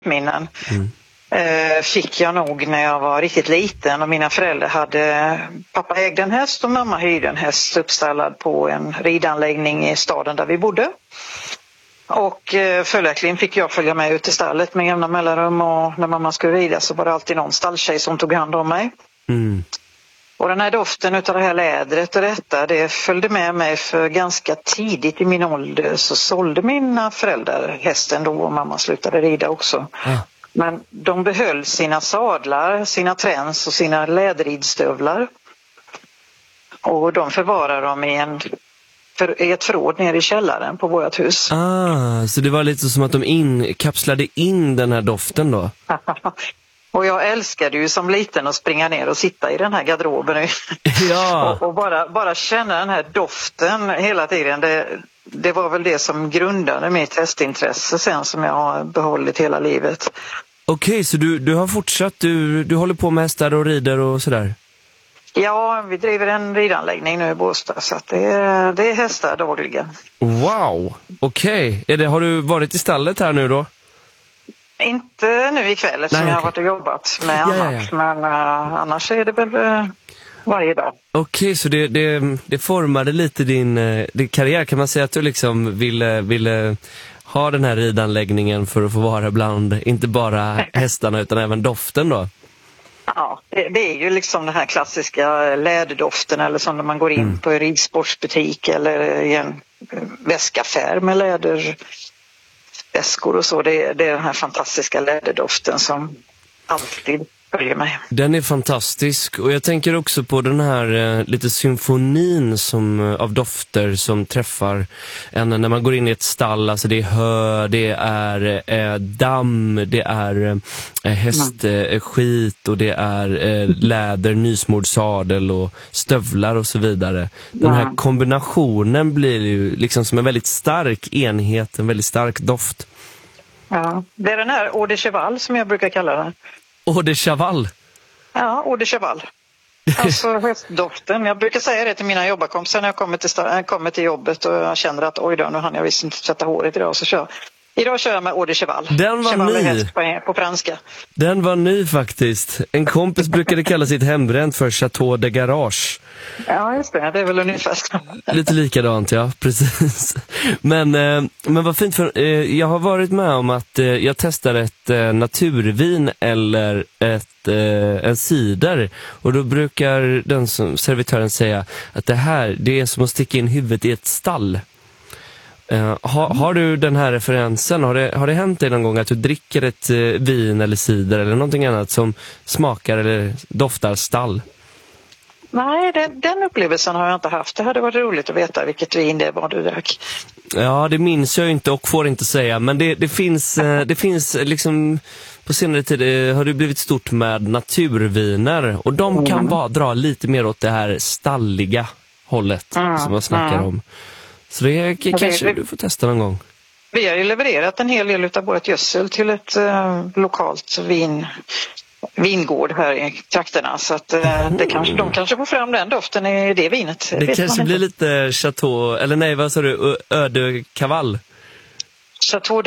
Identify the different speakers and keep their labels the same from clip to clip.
Speaker 1: minnen. Fick jag nog när jag var riktigt liten och mina föräldrar pappa ägde en häst och mamma hyrde en häst uppstallad på en ridanläggning i staden där vi bodde. Och följaktligen fick jag följa med ut i stallet med jämna mellanrum, och när mamma skulle rida så var det alltid någon stalltjej som tog hand om mig. Och den här doften utav det här lädret och det följde med mig, för ganska tidigt i min ålder så sålde mina föräldrar hästen då och mamma slutade rida också. Men de behöll sina sadlar, sina träns och sina läderridstövlar. Och de förvarade dem i ett förråd nere i källaren på vårt hus.
Speaker 2: Så det var lite som att de kapslade in den här doften då?
Speaker 1: Och jag älskade ju som liten att springa ner och sitta i den här garderoben och bara känna den här doften hela tiden. Det var väl det som grundade mitt hästintresse sen, som jag har behållit hela livet.
Speaker 2: Okej, så du har fortsatt, du håller på med hästar och rider och sådär?
Speaker 1: Ja, vi driver en ridanläggning nu i Båstad, så att det är hästar dagligen.
Speaker 2: Wow, okej. Har du varit i stallet här nu då?
Speaker 1: Inte nu ikväll eftersom jag har varit och jobbat med annat. Men annars är det väl varje dag. Okej,
Speaker 2: så det formade lite din karriär. Kan man säga att du liksom ville ha den här ridanläggningen för att få vara bland inte bara hästarna utan även doften då?
Speaker 1: Ja, det är ju liksom den här klassiska läderdoften, eller som när man går in på en ridsportsbutik eller i en väskaffär med läderväskor och så. Det är den här fantastiska läderdoften som alltid följer mig.
Speaker 2: Den är fantastisk, och jag tänker också på den här lite symfonin av dofter som träffar en när man går in i ett stall. Alltså det är hö, det är damm, det är hästskit och det är läder, nysmord sadel och stövlar och så vidare. Den här kombinationen blir ju liksom som en väldigt stark enhet, en väldigt stark doft.
Speaker 1: Ja, det är den här eau de cheval som jag brukar kalla den.
Speaker 2: Eau de cheval?
Speaker 1: Ja, eau de cheval. Alltså hästdoften. Jag brukar säga det till mina jobbarkompisar när jag kommer till jobbet och jag känner att oj då, nu hann jag visst inte sätta håret idag, så idag kör jag med eau de cheval.
Speaker 2: Den var
Speaker 1: cheval
Speaker 2: ny.
Speaker 1: Häst på franska.
Speaker 2: Den var ny faktiskt. En kompis brukade kalla sitt hembränt för Chateau de Garage.
Speaker 1: Ja, just det. Det är väl ungefär.
Speaker 2: Lite likadant, ja. Precis. Men vad fint, för jag har varit med om att jag testar ett naturvin eller en cider, och då brukar den som servitören säga att det är som att sticka in huvudet i ett stall. Har du den här referensen? Har det hänt dig någon gång att du dricker ett vin eller cider eller någonting annat som smakar eller doftar stall?
Speaker 1: Nej, den upplevelsen har jag inte haft. Det hade varit roligt att veta vilket vin det var du drack.
Speaker 2: Ja, det minns jag inte och får inte säga. Men det finns liksom, på senare tid har det blivit stort med naturviner. Och de kan dra lite mer åt det här stalliga hållet som man snackar om. Så det kanske du får testa någon gång.
Speaker 1: Vi har ju levererat en hel del av vårt gödsel till ett lokalt vingård här i trakterna, så att de kanske får fram den doften i det vinet.
Speaker 2: Det kanske blir lite Chateau, eller nej, vad sa du? Eau de Caval? Chateau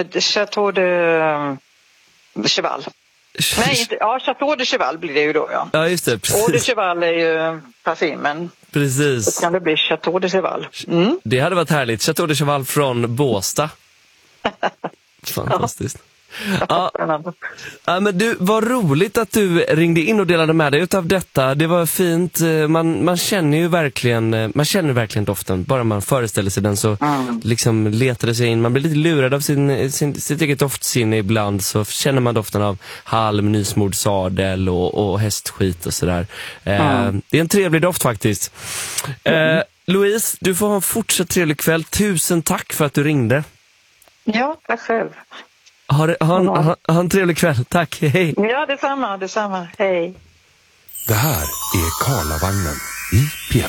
Speaker 2: de Cheval.
Speaker 1: Nej, inte, ja, Chateau de Cheval blir det ju då, ja.
Speaker 2: Ja, just det, precis.
Speaker 1: Eau de Cheval är ju parfymen.
Speaker 2: Precis.
Speaker 1: Så kan det bli Chateau de Cheval.
Speaker 2: Det hade varit härligt. Chateau de Cheval från Båstad. Fantastiskt. Ja, men du, vad roligt att du ringde in och delade med dig utav detta. Det var fint. Man känner verkligen doften. Bara man föreställer sig den så liksom letar det sig in. Man blir lite lurad av sitt eget doftsinne ibland, så känner man doften av halm, nysmord sadel och hästskit och sådär. Det är en trevlig doft faktiskt. Louise, du får ha en fortsatt trevlig kväll. Tusen tack för att du ringde.
Speaker 1: Ja, tack själv.
Speaker 2: Ha en trevlig kväll. Tack, hej.
Speaker 1: Ja, detsamma. Hej.
Speaker 3: Det här är Karlavagnen i P4.